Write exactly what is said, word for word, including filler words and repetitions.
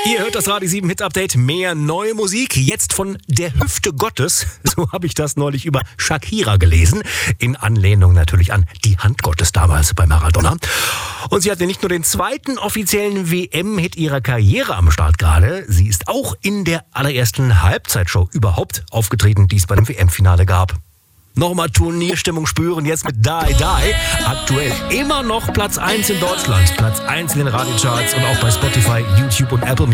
Ihr hört das Radio sieben Hit Update, mehr neue Musik, jetzt von der Hüfte Gottes. So habe ich das neulich über Shakira gelesen, in Anlehnung natürlich an die Hand Gottes damals bei Maradona. Und sie hatte nicht nur den zweiten offiziellen W M-Hit ihrer Karriere am Start gerade, sie ist auch in der allerersten Halbzeitshow überhaupt aufgetreten, die es bei dem W M-Finale gab. Nochmal Turnierstimmung spüren, jetzt mit Die Die. Aktuell immer noch Platz eins in Deutschland, Platz eins in den Radiocharts und auch bei Spotify, YouTube und Apple Music.